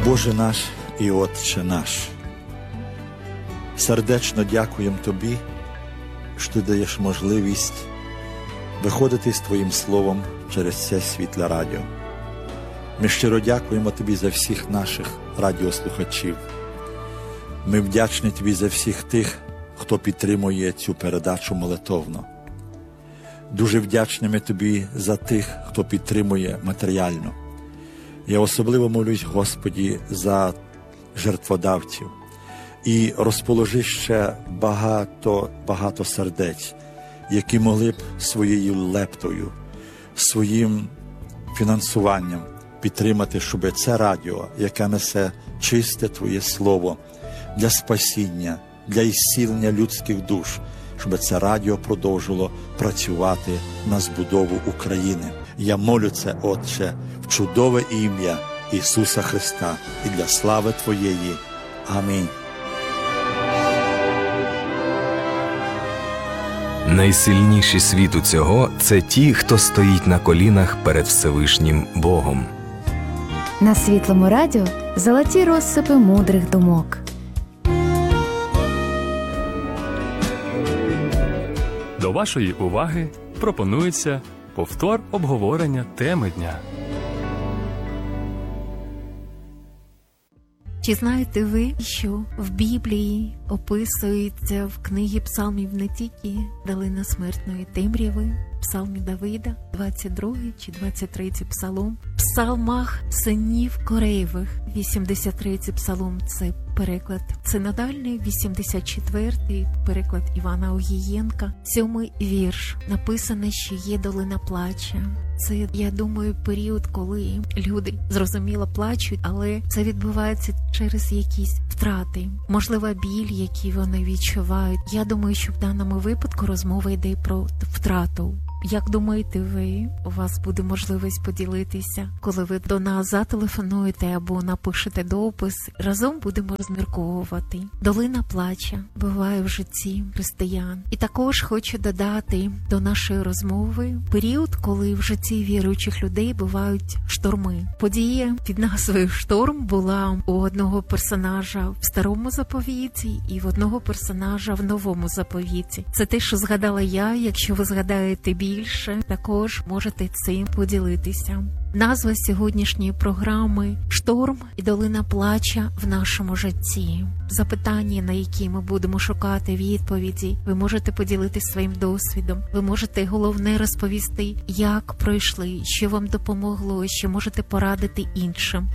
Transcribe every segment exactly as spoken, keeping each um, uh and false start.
Боже наш і Отче наш, сердечно дякуємо Тобі, що Ти даєш можливість виходити з Твоїм Словом через це світле радіо. Ми щиро дякуємо Тобі за всіх наших радіослухачів. Ми вдячні Тобі за всіх тих, хто підтримує цю передачу молитовно. Дуже вдячні ми Тобі за тих, хто підтримує матеріально. Я особливо молюсь, Господі, за жертводавців. І розположи ще багато, багато сердець, які могли б своєю лептою, своїм фінансуванням підтримати, щоб це радіо, яке несе чисте Твоє Слово для спасіння, для ісцілення людських душ, щоб це радіо продовжило працювати на збудову України. Я молю це, Отче, в чудове ім'я Ісуса Христа і для слави Твоєї. Амінь. Найсильніші світу цього – це ті, хто стоїть на колінах перед Всевишнім Богом. На Світлому радіо золоті розсипи мудрих думок. До вашої уваги пропонується повтор обговорення теми дня. Чи знаєте ви, що в Біблії описується в книгі псалмів не тільки долина смертної темряви, псалмі Давида, двадцять другий чи двадцять третій псалом, в псалмах синів Кореєвих, вісімдесят третій псалом – це переклад синодальний, вісімдесят четвертий переклад Івана Огієнка, сьомий вірш, написано, що є долина плача. Це, я думаю, період, коли люди, зрозуміло, плачуть, але це відбувається через якісь втрати. Можливо, біль, який вони відчувають. Я думаю, що в даному випадку розмова йде про втрату. Як думаєте ви, у вас буде можливість поділитися, коли ви до нас зателефонуєте або напишете допис, разом будемо розмірковувати. Долина плача буває в житті християн. І також хочу додати до нашої розмови період, коли в житті віруючих людей бувають шторми. Подія під назвою «Шторм» була у одного персонажа в Старому заповіті і в одного персонажа в Новому заповіті. Це те, що згадала я. Якщо ви згадаєте більше, також можете цим поділитися. Назва сьогоднішньої програми «Шторм і долина плача в нашому житті». Запитання, на які ми будемо шукати відповіді, ви можете поділитися своїм досвідом, ви можете, головне, розповісти, як пройшли, що вам допомогло, що можете порадити іншим.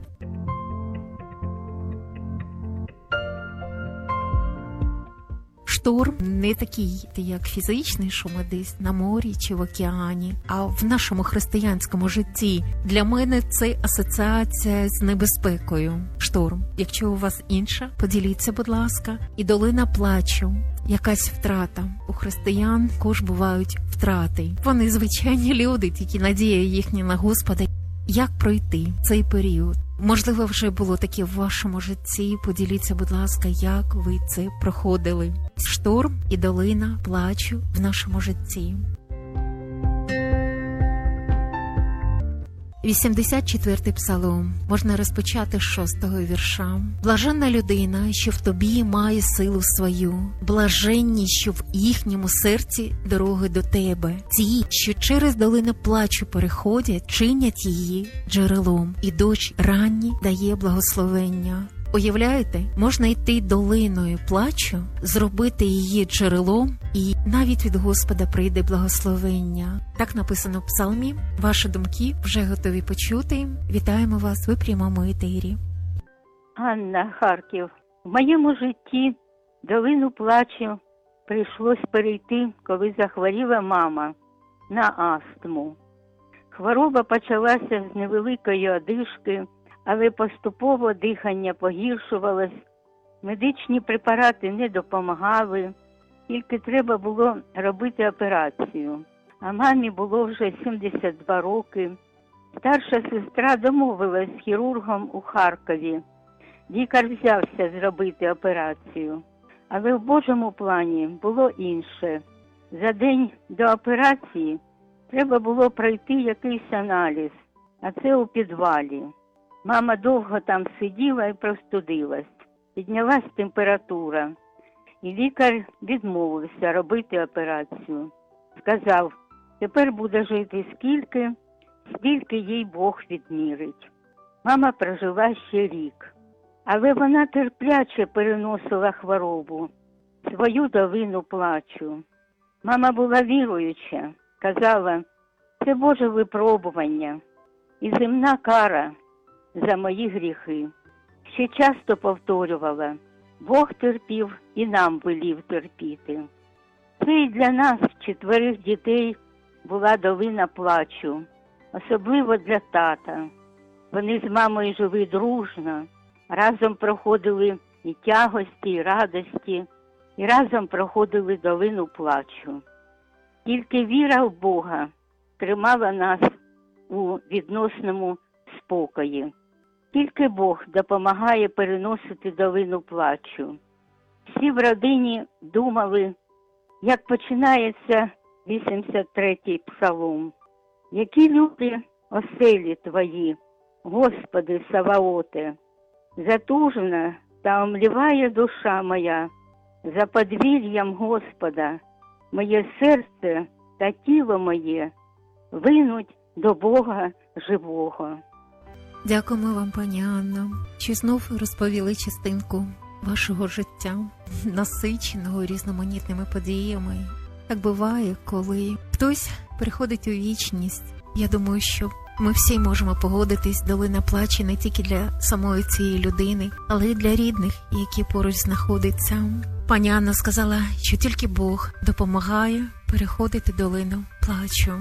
Шторм не такий, як фізичний, що ми десь на морі чи в океані, а в нашому християнському житті. Для мене це асоціація з небезпекою. Шторм. Якщо у вас інша, поділіться, будь ласка. І долина плачу. Якась втрата. У християн також бувають втрати. Вони звичайні люди, тільки надія їхня на Господа. Як пройти цей період? Можливо, вже було таке в вашому житті. Поділіться, будь ласка, як ви це проходили. Шторм і долина плачу в нашому житті. вісімдесят четвертий псалом. Можна розпочати з шостого вірша. «Блаженна людина, що в тобі має силу свою. Блаженні, що в їхньому серці дороги до тебе. Ті, що через долину плачу переходять, чинять її джерелом. І дощ ранній дає благословення». Уявляєте, можна йти долиною плачу, зробити її джерелом, і навіть від Господа прийде благословення. Так написано в псалмі. Ваші думки вже готові почути. Вітаємо вас, ви в прямому етері. Анна, Харків. В моєму житті долину плачу прийшлось перейти, коли захворіла мама на астму. Хвороба почалася з невеликої одишки, але поступово дихання погіршувалось, медичні препарати не допомагали, тільки треба було робити операцію. А мамі було вже сімдесят два роки. Старша сестра домовилась з хірургом у Харкові. Лікар взявся зробити операцію. Але в Божому плані було інше. За день до операції треба було пройти якийсь аналіз, а це у підвалі. Мама довго там сиділа і простудилась. Піднялась температура, і лікар відмовився робити операцію. Сказав, тепер буде жити скільки, скільки їй Бог відмірить. Мама прожила ще рік, але вона терпляче переносила хворобу, свою долину плачу. Мама була віруюча, казала, це Боже випробування і земна кара за мої гріхи. Ще часто повторювала, Бог терпів і нам велів терпіти. Це і для нас, четверих дітей, була долина плачу, особливо для тата. Вони з мамою жили дружно, разом проходили і тягості, і радості, і разом проходили долину плачу. Тільки віра в Бога тримала нас у відносному спокої. Тільки Бог допомагає переносити долину плачу. Всі в родині думали, як починається вісімдесят третій псалом. Які люди оселі твої, Господи Саваоте, затужна та омліває душа моя за подвір'ям Господа, моє серце та тіло моє винуть до Бога живого. Дякуємо вам, пані Анно, що знов розповіли частинку вашого життя, насиченого різноманітними подіями. Так буває, коли хтось приходить у вічність. Я думаю, що ми всі можемо погодитись, долина плаче не тільки для самої цієї людини, але й для рідних, які поруч знаходяться. Пані Анна сказала, що тільки Бог допомагає переходити долину плачу.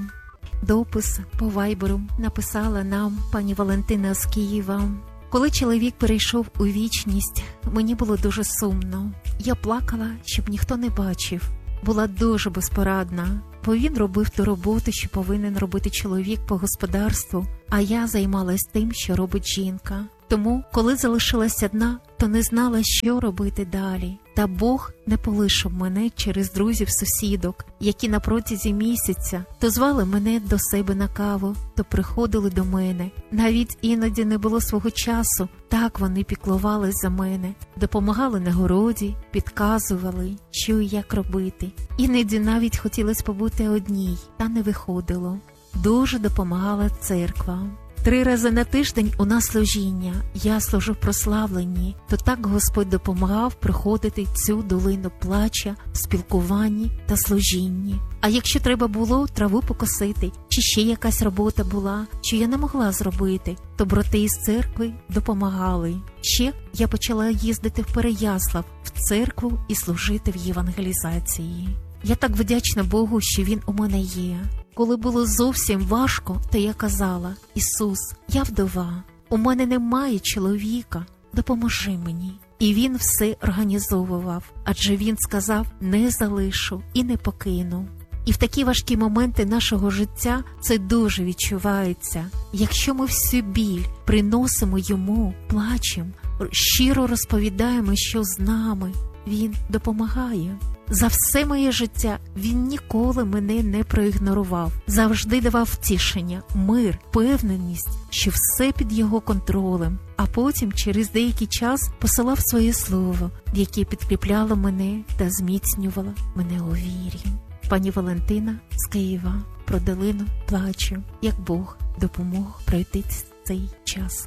Допис по вайберу написала нам пані Валентина з Києва. Коли чоловік перейшов у вічність, мені було дуже сумно. Я плакала, щоб ніхто не бачив. Була дуже безпорадна, бо він робив ту роботу, що повинен робити чоловік по господарству, а я займалась тим, що робить жінка. Тому, коли залишилась одна, то не знала, що робити далі. Та Бог не полишив мене через друзів-сусідок, які на протязі місяця то звали мене до себе на каву, то приходили до мене. Навіть іноді не було свого часу, так вони піклувались за мене, допомагали на городі, підказували, що і як робити. Іноді навіть хотілося побути одній, та не виходило. Дуже допомагала церква. Три рази на тиждень у нас служіння, я служу в прославленні, то так Господь допомагав приходити цю долину плача в спілкуванні та служінні. А якщо треба було траву покосити, чи ще якась робота була, що я не могла зробити, то брати із церкви допомагали. Ще я почала їздити в Переяслав, в церкву і служити в євангелізації. Я так вдячна Богу, що Він у мене є. Коли було зовсім важко, то я казала, Ісус, я вдова, у мене немає чоловіка, допоможи мені. І Він все організовував, адже Він сказав, не залишу і не покину. І в такі важкі моменти нашого життя це дуже відчувається. Якщо ми всю біль приносимо Йому, плачемо, щиро розповідаємо, що з нами, Він допомагає. За все моє життя Він ніколи мене не проігнорував. Завжди давав втішення, мир, впевненість, що все під Його контролем. А потім через деякий час посилав своє слово, яке підкріпляло мене та зміцнювало мене у вірі. Пані Валентина з Києва про долину плачу, як Бог допомог пройти цей час.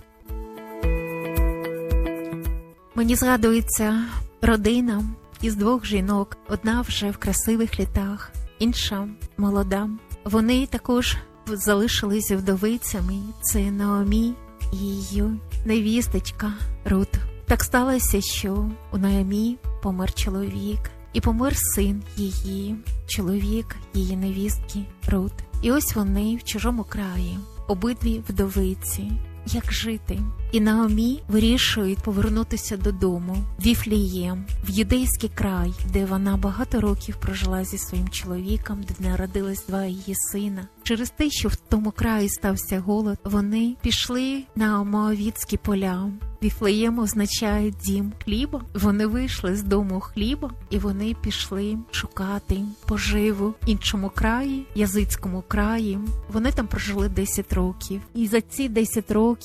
Мені згадується родина із двох жінок, одна вже в красивих літах, інша молода. Вони також залишилися вдовицями, це Наомі і її невісточка Рут. Так сталося, що у Наомі помер чоловік, і помер син її, чоловік її невістки Рут. І ось вони в чужому краї, обидві вдовиці. Як жити? І Наомі вирішують повернутися додому, в Віфлієм, в юдейський край, де вона багато років прожила зі своїм чоловіком, де народились два її сина. Через те, що в тому краї стався голод, вони пішли на Моавітські поля. Віфлеєм означає дім хліба. Вони вийшли з дому хліба, і вони пішли шукати поживу в іншому краї, язицькому краї. Вони там прожили десять років. І за ці десять років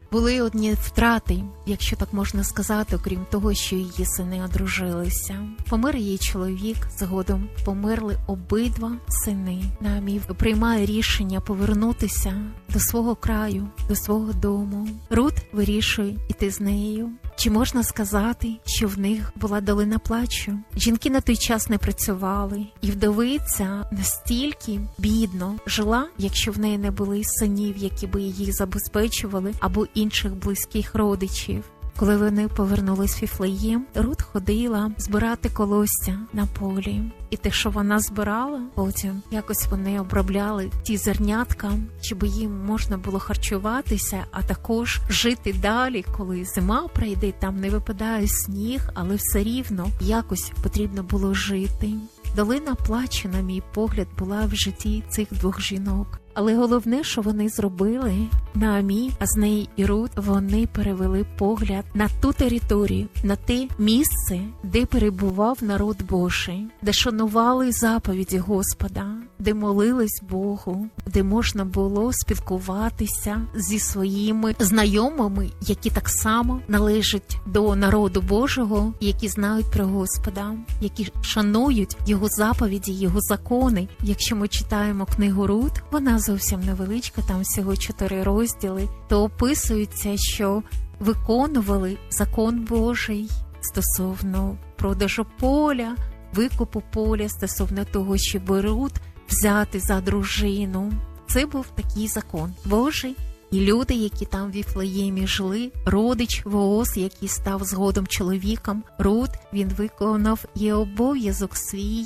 Були одні втрати, якщо так можна сказати, окрім того, що її сини одружилися. Помер її чоловік, згодом померли обидва сини. Наамі приймає рішення повернутися до свого краю, до свого дому. Рут вирішує іти з нею. Чи можна сказати, що в них була долина плачу? Жінки на той час не працювали, і вдовиця настільки бідно жила, якщо в неї не були синів, які би її забезпечували, або інших близьких родичів. Коли вони повернулись в Віфлеєм, Рут ходила збирати колосся на полі. І те, що вона збирала, потім якось вони обробляли ті зернятка, щоб їм можна було харчуватися, а також жити далі, коли зима прийде, там не випадає сніг, але все рівно якось потрібно було жити. Долина плачу, на мій погляд, була в житті цих двох жінок. Але головне, що вони зробили, Наамі, а з неї і Рут, вони перевели погляд на ту територію, на те місце, де перебував народ Божий, де шанували заповіді Господа, де молились Богу, де можна було спілкуватися зі своїми знайомими, які так само належать до народу Божого, які знають про Господа, які шанують Його заповіді, Його закони. Якщо ми читаємо книгу Рут, вона зовсім невеличка, там всього чотири розділи, то описується, що виконували закон Божий стосовно продажу поля, викупу поля, стосовно того, щоб Рут взяти за дружину. Це був такий закон Божий. І люди, які там в Віфлеємі жили, родич Вооз, який став згодом чоловіком Рут, він виконав і обов'язок свій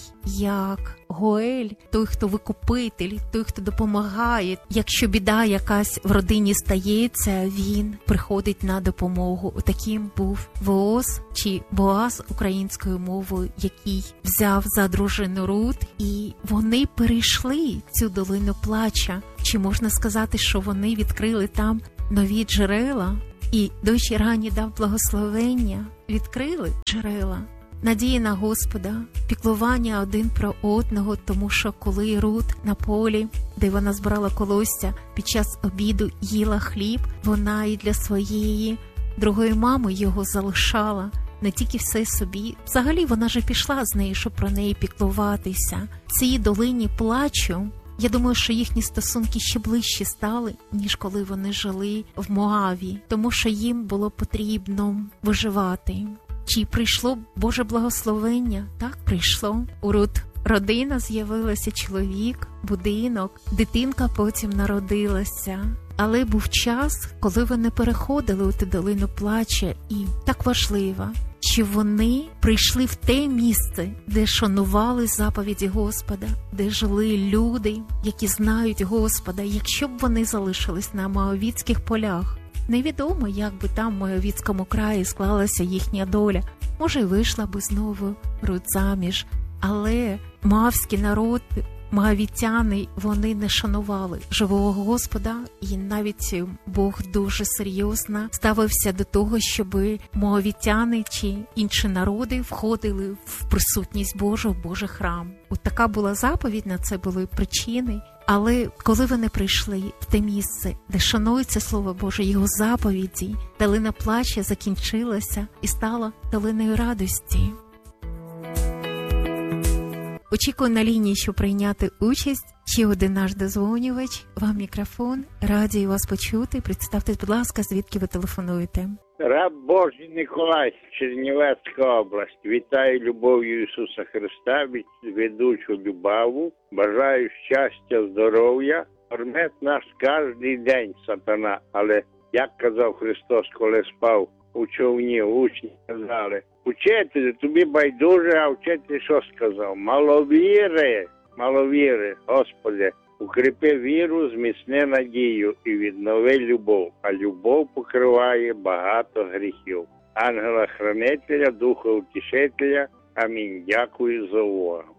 як Гоель, той, хто викупитель, той, хто допомагає. Якщо біда якась в родині стається, він приходить на допомогу. Таким був Вооз чи Боаз українською мовою, який взяв за дружину Рут, і вони перейшли цю долину плача. Чи можна сказати, що вони відкрили там нові джерела, і дощ рані дав благословення, відкрили джерела, надії на Господа, піклування один про одного, тому що коли Рут на полі, де вона збирала колосся, під час обіду їла хліб, вона і для своєї другої мами його залишала, не тільки все собі. Взагалі вона же пішла з нею, щоб про неї піклуватися. Цій долині плачу, я думаю, що їхні стосунки ще ближче стали, ніж коли вони жили в Моаві, тому що їм було потрібно виживати. Чи прийшло Боже благословення? Так, прийшло. У Рут родина з'явилася, чоловік, будинок, дитинка потім народилася. Але був час, коли вони переходили у ту долину плача, і так важливо, чи вони прийшли в те місце, де шанували заповіді Господа, де жили люди, які знають Господа. Якщо б вони залишились на моавітських полях, невідомо, як би там в моавітському краї склалася їхня доля. Може, й вийшла би знову Рут заміж, але моавський народ, моавітяни, вони не шанували живого Господа, і навіть Бог дуже серйозно ставився до того, щоб моавітяни чи інші народи входили в присутність Божу, в Божий храм. От така була заповідь, на це були причини. Але коли вони прийшли в те місце, де шанується Слово Боже, Його заповіді, долина плача закінчилася і стала долиною радості. Очікую на лінії, щоб прийняти участь. Ще один наш дозвонювач. Вам мікрофон. Раді вас почути. Представтесь, будь ласка, звідки ви телефонуєте. Раб Божий Николай, Чернівецька область. Вітаю любов'ю Ісуса Христа, ведучу Любаву. Бажаю щастя, здоров'я. Кормить нас кожен день сатана. Але, як казав Христос, коли спав у човні, учні казали: учителю, тобі байдуже, а вчитель що сказав? Маловіри, маловіри, Господи, укріпи віру, зміцни надію і віднови любов, а любов покриває багато гріхів. Ангела-хранителя, Духа Утішителя. Амінь. Дякую за увагу.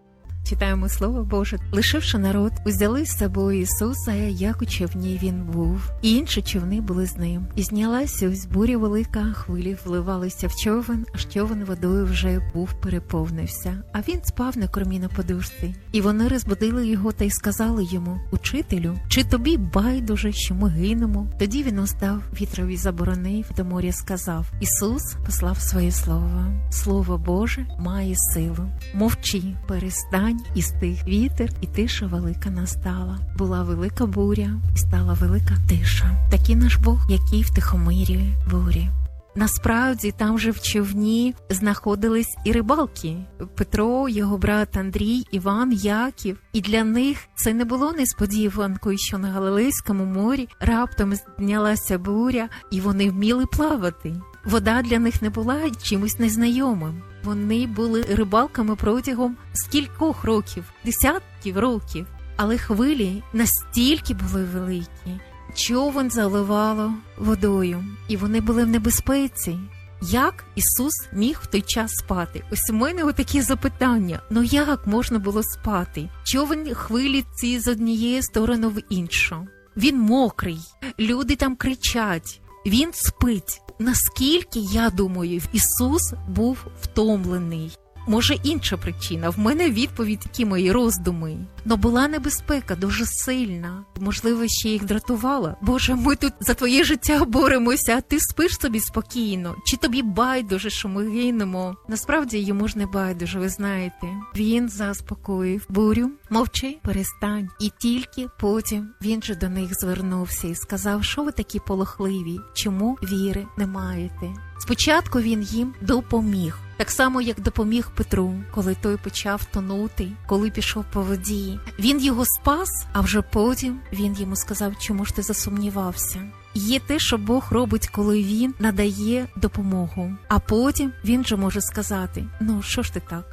Читаємо Слово Боже. Лишивши народ, узяли з собою Ісуса, як у човні він був, і інші човни були з ним. І знялася ось буря велика, хвилі вливалися в човен, аж човен водою вже був переповнився. А він спав на кормі на подушці. І вони розбудили його та й сказали йому: «Учителю, чи тобі байдуже, що ми гинемо?» Тоді він устав, вітрові заборонив, до моря сказав: «Ісус послав своє слово. Слово Боже має силу. Мовчи, перестань». І стих вітер, і тиша велика настала. Була велика буря, і стала велика тиша. Такий наш Бог, який втихомирює бурі. Насправді, там же в човні знаходились і рибалки. Петро, його брат Андрій, Іван, Яків. І для них це не було несподіванкою, що на Галилейському морі раптом знялася буря, і вони вміли плавати. Вода для них не була чимось незнайомим. Вони були рибалками протягом скількох років, десятків років. Але хвилі настільки були великі, човен заливало водою, і вони були в небезпеці. Як Ісус міг в той час спати? Ось у мене отакі запитання. Ну як можна було спати? Човен хвилі ці з однієї сторони в іншу. Він мокрий, люди там кричать, він спить. Наскільки, я думаю, Ісус був втомлений? Може, інша причина. В мене відповідь, такі мої роздуми. Но була небезпека дуже сильна. Можливо, ще їх дратувала. Боже, ми тут за твоє життя боремося, а ти спиш собі спокійно. Чи тобі байдуже, що ми гинемо? Насправді йому ж не байдуже, ви знаєте. Він заспокоїв бурю. Мовчи, перестань. І тільки потім він же до них звернувся і сказав: що ви такі полохливі? Чому віри не маєте? Спочатку він їм допоміг. Так само, як допоміг Петру, коли той почав тонути, коли пішов по воді. Він його спас, а вже потім він йому сказав: чому ж ти засумнівався? Є те, що Бог робить, коли він надає допомогу. А потім він же може сказати: ну, що ж ти так?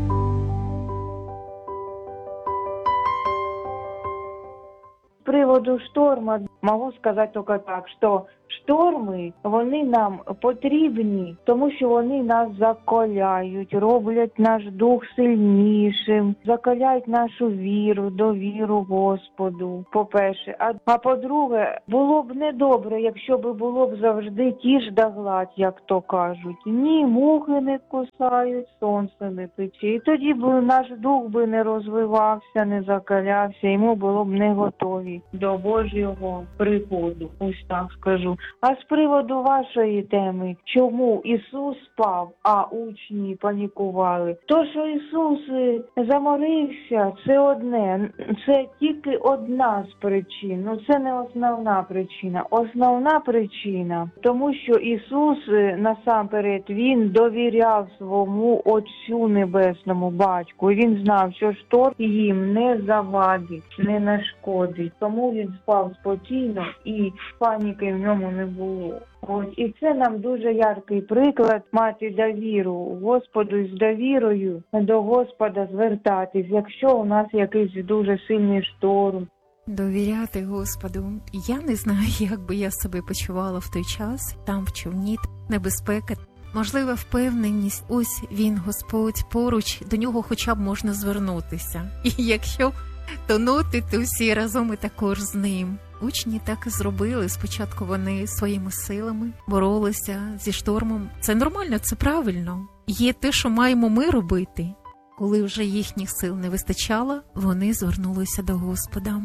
З приводу шторма можу сказати тільки так, що шторми, вони нам потрібні, тому що вони нас закаляють, роблять наш дух сильнішим, закаляють нашу віру, довіру Господу, по-перше. А, а по-друге, було б недобре, якщо б було б завжди тіш да гладь, як то кажуть. Ні, мухи не кусають, сонце не пече. І тоді б наш дух би не розвивався, не закалявся, і ми було б не готові до Божого приходу, ось так скажу. А з приводу вашої теми, чому Ісус спав, а учні панікували? То, що Ісус заморився, це одне, це тільки одна з причин, ну це не основна причина. Основна причина, тому що Ісус насамперед, Він довіряв своєму Отцю Небесному, Батьку, і Він знав, що шторм їм не завадить, не нашкодить, тому Він спав спокійно і паніки в ньому не було. Ось, і це нам дуже яркий приклад мати довіру Господу і з довірою до Господа звертатись, якщо у нас якийсь дуже сильний шторм. Довіряти Господу. Я не знаю, як би я себе почувала в той час, там в човні, небезпека. Можливо, впевненість, ось він, Господь, поруч, до нього хоча б можна звернутися. І якщо тонути, то всі разом і також з ним. Учні так і зробили. Спочатку вони своїми силами боролися зі штормом. Це нормально, це правильно. Є те, що маємо ми робити. Коли вже їхніх сил не вистачало, вони звернулися до Господа.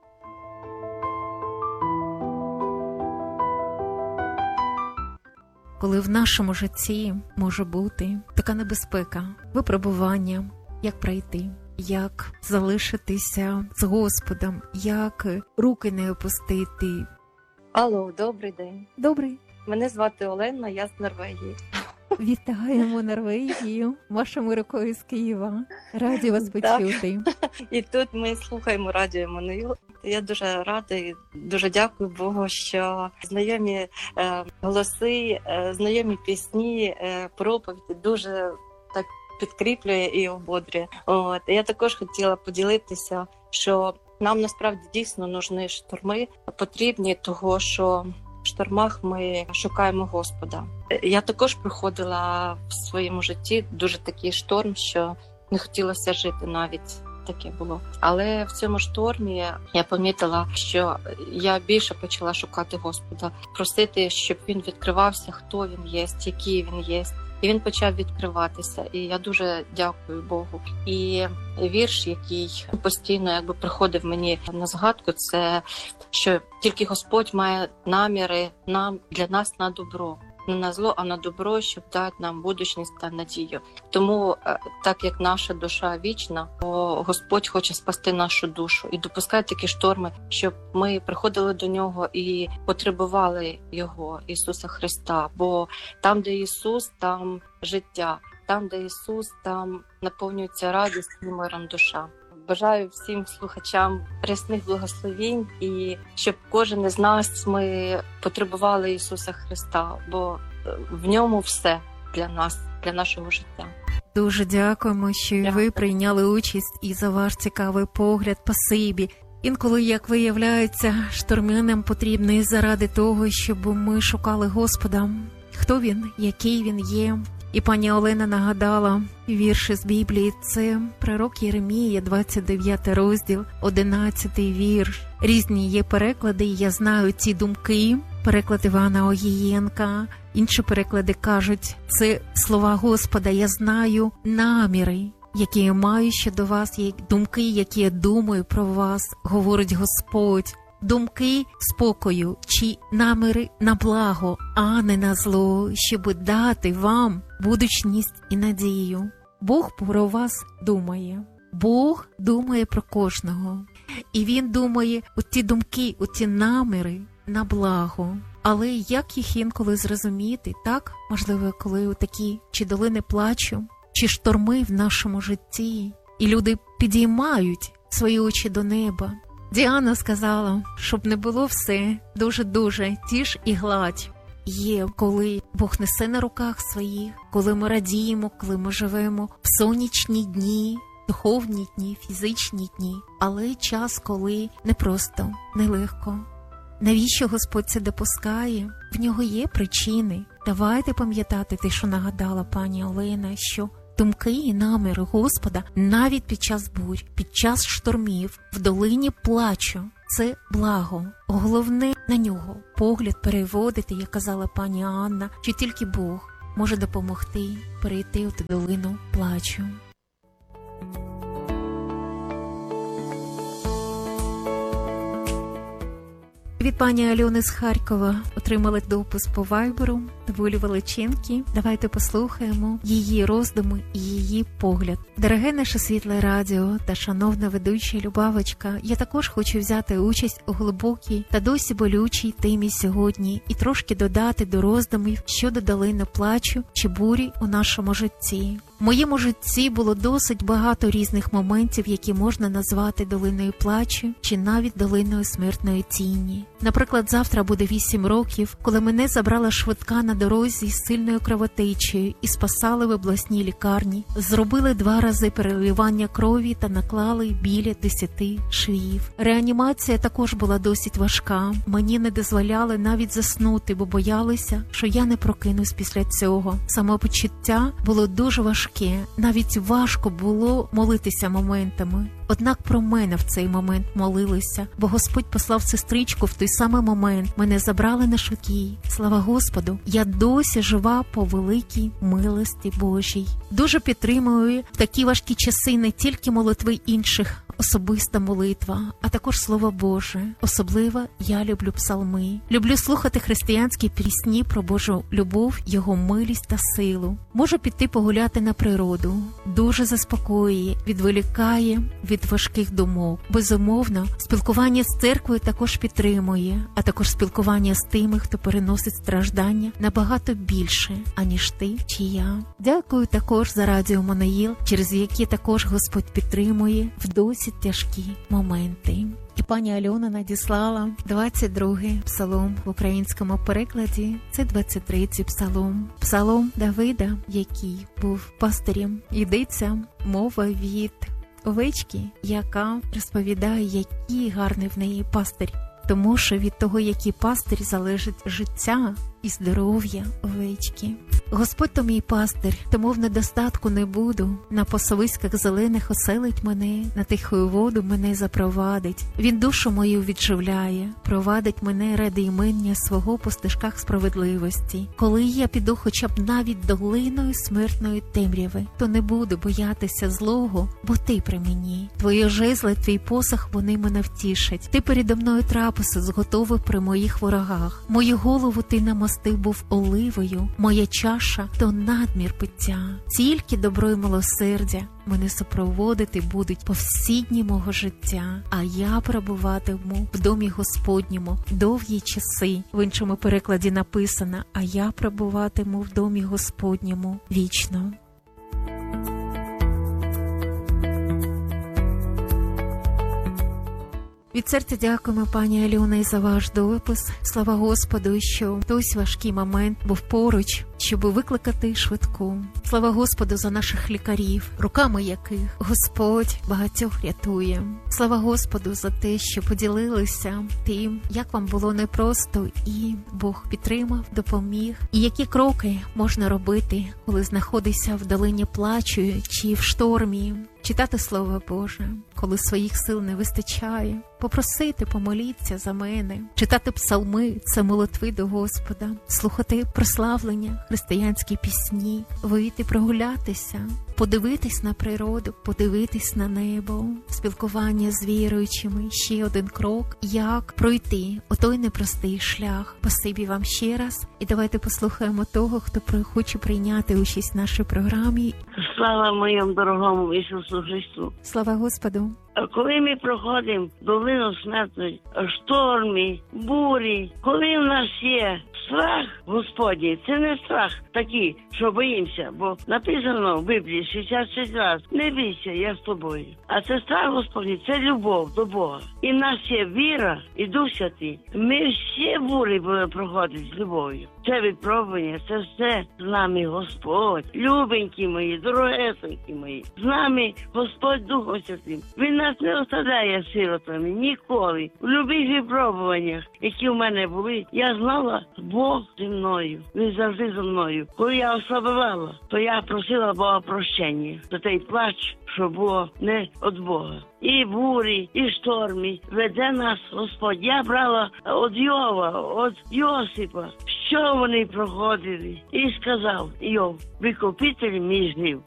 Коли в нашому житті може бути така небезпека, випробування, як пройти, як залишитися з Господом, як руки не опустити. Алло, добрий день. Добрий. Мене звати Олена, я з Норвегії. Вітаємо Норвегію, вашому рукою з Києва. Раді вас почути. І тут ми слухаємо радіо Еммануїл. Я дуже рада і дуже дякую Богу, що знайомі е, голоси, е, знайомі пісні, е, проповіді дуже так підкріплює і ободрює. От. Я також хотіла поділитися, що нам насправді дійсно нужні шторми, потрібні того, що в штормах ми шукаємо Господа. Я також проходила в своєму житті дуже такий шторм, що не хотілося жити навіть. Таке було. Але в цьому штормі я помітила, що я більше почала шукати Господа, просити, щоб він відкривався, хто він є, який він є. І він почав відкриватися. І я дуже дякую Богу. І вірш, який постійно якби приходив мені на згадку, це що тільки Господь має наміри нам для нас на добро. Не на зло, а на добро, щоб дати нам будучність та надію. Тому, так як наша душа вічна, то Господь хоче спасти нашу душу і допускає такі шторми, щоб ми приходили до Нього і потребували Його, Ісуса Христа. Бо там, де Ісус, там життя. Там, де Ісус, там наповнюється радістю і миром душа. Бажаю всім слухачам рясних благословінь і щоб кожен із нас ми потребували Ісуса Христа, бо в ньому все для нас, для нашого життя. Дуже дякуємо, що і ви прийняли участь і за ваш цікавий погляд. Спасибі. Інколи, як виявляється, шторми нам потрібні заради того, щоб ми шукали Господа. Хто Він, який Він є. І пані Олена нагадала вірші з Біблії. Це пророк Єремія, двадцять дев'ятий розділ, одинадцятий вірш. Різні є переклади, я знаю ці думки. Переклад Івана Огієнка. Інші переклади кажуть, це слова Господа, я знаю наміри, які я маю щодо вас, думки, які я думаю про вас, говорить Господь. Думки спокою чи наміри на благо, а не на зло, щоб дати вам будучність і надію. Бог про вас думає. Бог думає про кожного. І Він думає у ті думки, у ті наміри на благо. Але як їх інколи зрозуміти, так? Можливо, коли у такі чи долини плачу, чи шторми в нашому житті, і люди підіймають свої очі до неба. Діана сказала, щоб не було все дуже-дуже тіш і гладь. Є, коли Бог несе на руках своїх, коли ми радіємо, коли ми живемо в сонячні дні, духовні дні, фізичні дні. Але час, коли непросто, нелегко. Навіщо Господь це допускає? В нього є причини. Давайте пам'ятати те, що нагадала пані Олена, що думки і наміри Господа навіть під час бурь, під час штормів, в долині плачу – це благо. Головне на нього погляд переводити, як казала пані Анна, що тільки Бог може допомогти перейти у ту долину плачу. Від пані Альони з Харкова отримали допис по вайберу доволі величенький. Давайте послухаємо її роздуми і її погляд. Дороге наше світле радіо та шановна ведуча Любавочка, я також хочу взяти участь у глибокій та досі болючій темі сьогодні і трошки додати до роздумів щодо долини плачу чи бурі у нашому житті. В моєму житті було досить багато різних моментів, які можна назвати долиною плачу чи навіть долиною смертної тіні. Наприклад, завтра буде вісім років, коли мене забрала швидка на дорозі з сильною кровотечею і спасали в обласній лікарні. Зробили два рази переливання крові та наклали біля десяти швів. Реанімація також була досить важка. Мені не дозволяли навіть заснути, бо боялися, що я не прокинусь після цього. Самопочуття було дуже важке. Навіть важко було молитися моментами. Однак про мене в цей момент молилися, бо Господь послав сестричку в той самий момент. Мене забрали на швидкій. Слава Господу, я досі жива по великій милості Божій. Дуже підтримую в такі важкі часи не тільки молитви інших, особиста молитва, а також Слово Боже. Особливо я люблю псалми. Люблю слухати християнські пісні про Божу любов, Його милість та силу. Можу піти погуляти на природу. Дуже заспокоює, відволікає від важких думок. Безумовно, спілкування з церквою також підтримує, а також спілкування з тими, хто переносить страждання набагато більше, аніж ти чи я. Дякую також за радіо Манаїл, через яке також Господь підтримує в досі тяжкі моменти. І пані Альона надіслала двадцять другий псалом в українському перекладі. Це двадцять третій псалом. Псалом Давида, який був пастирем. Йдеться мова від овечки, яка розповідає, який гарний в неї пастир. Тому що від того, який пастир, залежить життя і здоров'я овечки. Господь то мій пастир, тому в недостатку не буду. На пасовиськах зелених оселить мене, на тихою воду мене запровадить. Він душу мою відживляє, провадить мене ради імення свого по стежках справедливості. Коли я піду хоча б навіть долиною смертної темряви, то не буду боятися злого, бо ти при мені. Твої жезли, твій посох, вони мене втішать. Ти передо мною трапезу зготовив при моїх ворогах. Мою голову ти намастив був оливою, моя чаша то надмір пиття. Тільки добро й милосердя мене супроводити будуть по всі дні мого життя, а я перебуватиму в домі Господньому довгі часи. В іншому перекладі написано: а я перебуватиму в домі Господньому вічно. Від серця дякуємо, пані Альоно, за ваш допис. Слава Господу, що в той важкий момент був поруч, щоб викликати швидку. Слава Господу за наших лікарів, руками яких Господь багатьох рятує. Слава Господу за те, що поділилися тим, як вам було непросто, і Бог підтримав, допоміг. І які кроки можна робити, коли знаходишся в долині плачу чи в штормі. Читати Слово Боже, коли своїх сил не вистачає, попросити, помоліться за мене, читати псалми – це молитви до Господа, слухати прославлення, християнські пісні, вийти прогулятися, подивитись на природу, подивитись на небо, спілкування з віруючими, ще один крок, як пройти отой непростий шлях. Спасибі вам ще раз, і давайте послухаємо того, хто хоче прийняти участь в нашій програмі. Слава моєму дорогому Ісусу Христу. Слава Господу. Коли ми проходимо долину смертної, штормі, бурі, коли в нас є страх Господній, це не страх такий, що боїмося, бо написано в Біблії шістдесят шість разів: не бійся, я з тобою. А це страх Господній, це любов до Бога. І в нас є віра і Дух Святий. Ми всі бурі будемо проходити з любов'ю. Це випробування, це все з нами Господь. Любенькі мої, дорогесенькі мої, з нами Господь Духом Святим. Він нас не оставляє сиротами ніколи. У любих випробуваннях, які в мене були, я знала, Бог зі мною. Він завжди зі мною. Коли я ослабувала, то я просила Бога прощення за той плач, що було не від Бога. І бурі, і штормі веде нас Господь. Я брала від Йова, від Йосипа, що вони проходили. І сказав Йов: викупитель мій жнив.